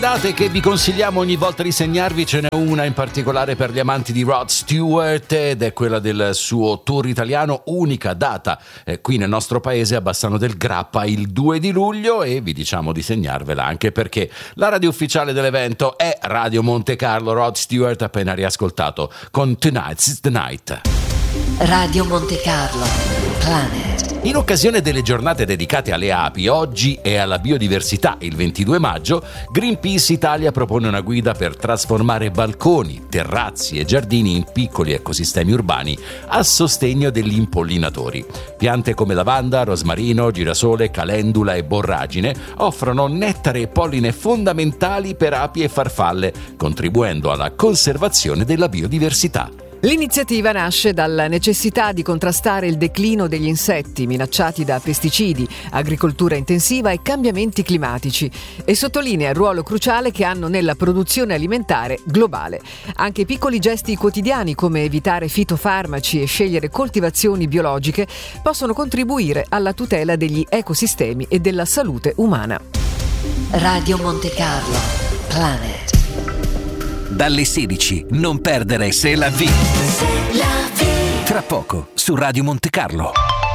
Date che vi consigliamo ogni volta di segnarvi, ce n'è una in particolare per gli amanti di Rod Stewart ed è quella del suo tour italiano, unica data qui nel nostro paese a Bassano del Grappa il 2 di luglio, e vi diciamo di segnarvela anche perché la radio ufficiale dell'evento è Radio Monte Carlo. Rod Stewart appena riascoltato con Tonight's the Night. Radio Monte Carlo, Planet. In occasione delle giornate dedicate alle api, oggi e alla biodiversità, il 22 maggio, Greenpeace Italia propone una guida per trasformare balconi, terrazzi e giardini in piccoli ecosistemi urbani a sostegno degli impollinatori. Piante come lavanda, rosmarino, girasole, calendula e borragine offrono nettare e polline fondamentali per api e farfalle, contribuendo alla conservazione della biodiversità. L'iniziativa nasce dalla necessità di contrastare il declino degli insetti minacciati da pesticidi, agricoltura intensiva e cambiamenti climatici e sottolinea il ruolo cruciale che hanno nella produzione alimentare globale. Anche piccoli gesti quotidiani come evitare fitofarmaci e scegliere coltivazioni biologiche possono contribuire alla tutela degli ecosistemi e della salute umana. Radio Monte Carlo, Planet. Dalle 16, non perdere C'est la vie. Tra poco, su Radio Monte Carlo.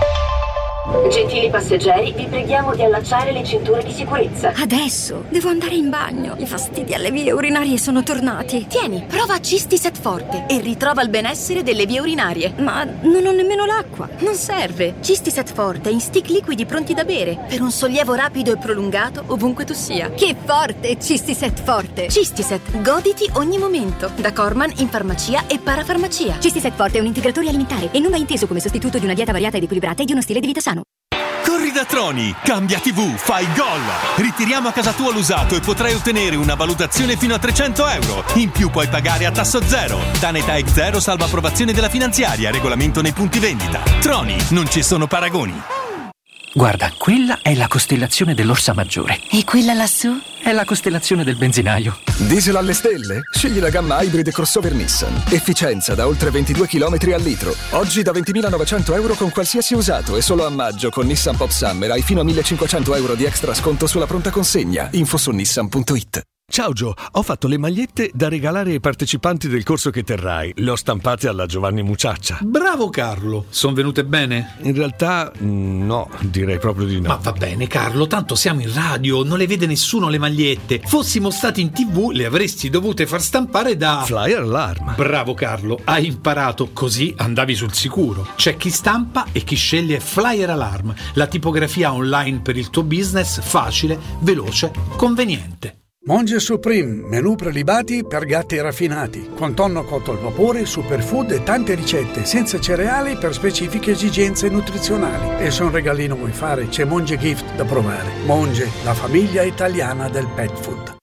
Gentili passeggeri, vi preghiamo di allacciare le cinture di sicurezza. Adesso devo andare in bagno. I fastidi alle vie urinarie sono tornati. Tieni, prova Cistiset Forte e ritrova il benessere delle vie urinarie. Ma non ho nemmeno l'acqua. Non serve. Cistiset Forte in stick liquidi pronti da bere per un sollievo rapido e prolungato ovunque tu sia. Che forte, Cistiset Forte. Cistiset, goditi ogni momento. Da Corman in farmacia e parafarmacia. Cistiset Forte è un integratore alimentare e non va inteso come sostituto di una dieta variata ed equilibrata e di uno stile di vita sano. Corri da Troni, cambia TV, fai gol. Ritiriamo a casa tua l'usato e potrai ottenere una valutazione fino a 300 euro. In più puoi pagare a tasso zero. Tanetech Zero salva approvazione della finanziaria, regolamento nei punti vendita. Troni, non ci sono paragoni. Guarda, quella è la costellazione dell'Orsa Maggiore. E quella lassù? È la costellazione del benzinaio. Diesel alle stelle? Scegli la gamma Hybrid crossover Nissan. Efficienza da oltre 22 km al litro. Oggi da 20.900 euro con qualsiasi usato e solo a maggio con Nissan Pop Summer hai fino a 1.500 euro di extra sconto sulla pronta consegna. Info su nissan.it. Ciao Gio, ho fatto le magliette da regalare ai partecipanti del corso che terrai. Le ho stampate alla Giovanni Mucciaccia. Bravo Carlo, sono venute bene? In realtà no, direi proprio di no. Ma va bene Carlo, tanto siamo in radio, non le vede nessuno le magliette. Fossimo stati in TV le avresti dovute far stampare da Flyer Alarm. Bravo Carlo, hai imparato, così andavi sul sicuro. C'è chi stampa e chi sceglie Flyer Alarm, la tipografia online per il tuo business, facile, veloce, conveniente. Monge Supreme, menù prelibati per gatti raffinati, con tonno cotto al vapore, superfood e tante ricette, senza cereali per specifiche esigenze nutrizionali. E se un regalino vuoi fare, c'è Monge Gift da provare. Monge, la famiglia italiana del pet food.